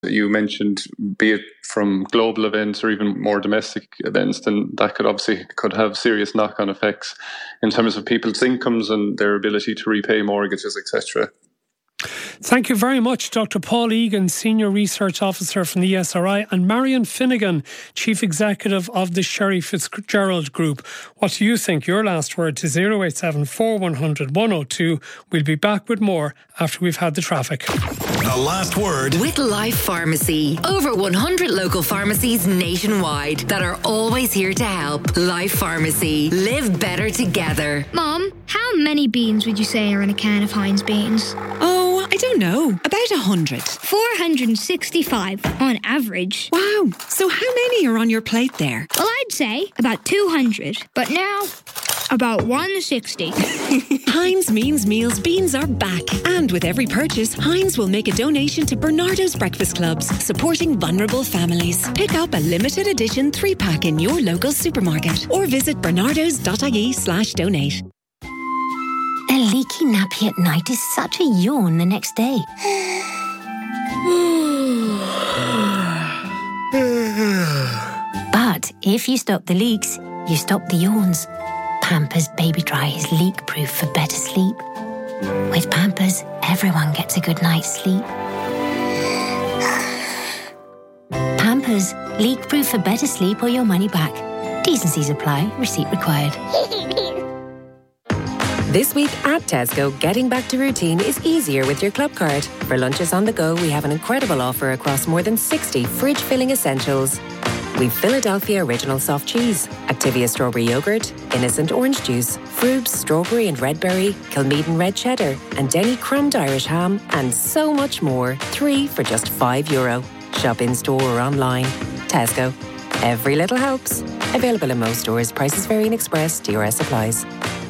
you mentioned, be it from global events or even more domestic events, then that could have serious knock-on effects in terms of people's incomes and their ability to repay mortgages, etc. Thank you very much, Dr. Paul Egan, Senior Research Officer from the ESRI, and Marion Finnegan, Chief Executive of the Sherry Fitzgerald Group. What do you think? Your last word to 087 4100 102. We'll be back with more after we've had the traffic. The last word with Life Pharmacy. Over 100 local pharmacies nationwide that are always here to help. Life Pharmacy. Live better together. Mom, how many beans would you say are in a can of Heinz beans? Oh, I don't know. About 100. 465 on average. Wow. So how many are on your plate there? Well, I'd say about 200. But now, about 160. Heinz Means Meals beans are back. And with every purchase, Heinz will make a donation to Bernardo's Breakfast Clubs, supporting vulnerable families. Pick up a limited edition 3-pack in your local supermarket or visit bernardos.ie/donate. A leaky nappy at night is such a yawn the next day. But if you stop the leaks, you stop the yawns. Pampers Baby Dry is leak-proof for better sleep. With Pampers, everyone gets a good night's sleep. Pampers, leak-proof for better sleep or your money back. T's and C's apply. Receipt required. This week at Tesco, getting back to routine is easier with your club card. For lunches on the go, we have an incredible offer across more than 60 fridge-filling essentials. We've Philadelphia Original Soft Cheese, Activia Strawberry Yogurt, Innocent Orange Juice, Frubes Strawberry and Red Berry, Kilmeaden Red Cheddar, and Denny Crumbed Irish Ham, and so much more. 3 for just €5. Shop in-store or online. Tesco. Every little helps. Available in most stores. Prices vary in Express. DRS applies.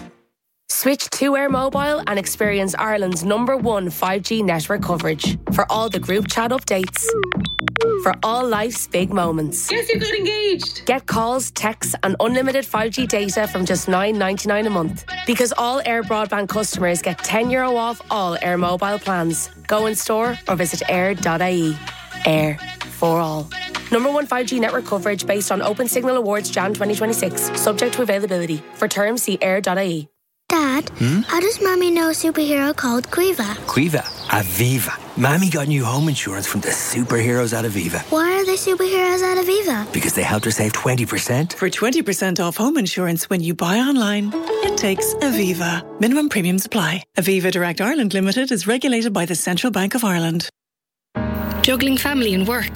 Switch to Air Mobile and experience Ireland's #1 5G network coverage for all the group chat updates. For all life's big moments. Guess who got engaged? Get calls, texts and unlimited 5G data from just $9.99 a month. Because all Air Broadband customers get €10 off all Air Mobile plans. Go in store or visit air.ie. Air for all. #1 5G network coverage based on Open Signal Awards Jan 2026. Subject to availability. For terms, see air.ie. Dad, how does Mommy know a superhero called Quiva? Quiva? Aviva. Mammy got new home insurance from the superheroes at Aviva. Why are they superheroes at Aviva? Because they helped her save 20%. For 20% off home insurance when you buy online, it takes Aviva. Minimum premiums apply. Aviva Direct Ireland Limited is regulated by the Central Bank of Ireland. Juggling family and work,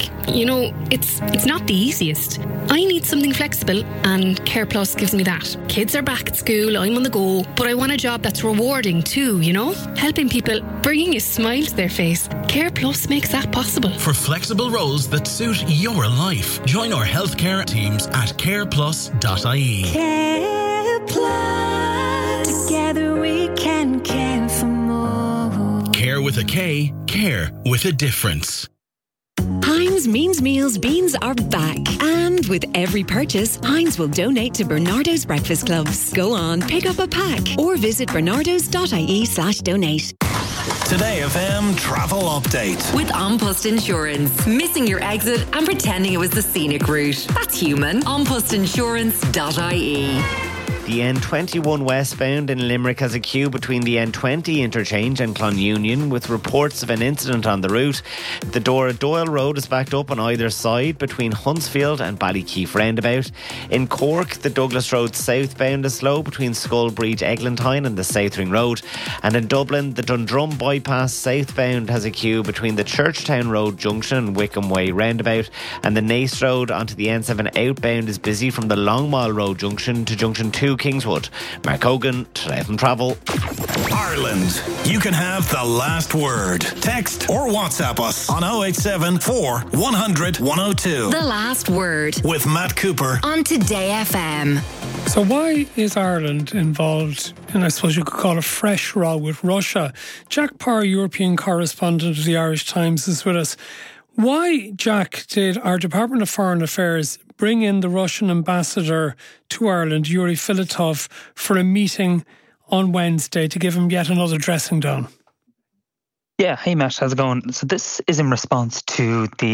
it's not the easiest. I need something flexible and Care Plus gives me that. Kids are back at school, I'm on the go, but I want a job that's rewarding too, Helping people, bringing a smile to their face. Care Plus makes that possible. For flexible roles that suit your life, join our healthcare teams at careplus.ie. Care Plus. Together we can care for more. Care with a K, care with a difference. Heinz Means Meals beans are back. And with every purchase, Heinz will donate to Bernardo's Breakfast Clubs. Go on, pick up a pack or visit bernardos.ie/donate. Today FM travel update. With An Post Insurance. Missing your exit and pretending it was the scenic route. That's human. Anpostinsurance.ie. The N21 westbound in Limerick has a queue between the N20 interchange and Clonunion, with reports of an incident on the route. The Dora Doyle Road is backed up on either side between Huntsfield and Ballykeefe roundabout. In Cork, the Douglas Road southbound is slow between Skullbreed Eglantine and the Southring Road. And in Dublin, the Dundrum bypass southbound has a queue between the Churchtown Road junction and Wickham Way roundabout. And the Naas Road onto the N7 outbound is busy from the Longmile Road junction to junction 2 Kingswood. Mark Hogan, Today FM Travel. Ireland, you can have the last word. Text or WhatsApp us on 087 4100 102. The last word. With Matt Cooper on Today FM. So why is Ireland involved in, I suppose you could call it, a fresh row with Russia? Jack Parr, European correspondent of the Irish Times, is with us. Why, Jack, did our Department of Foreign Affairs bring in the Russian ambassador to Ireland, Yuri Filatov, for a meeting on Wednesday to give him yet another dressing down? Yeah, hey Matt, how's it going? So this is in response to the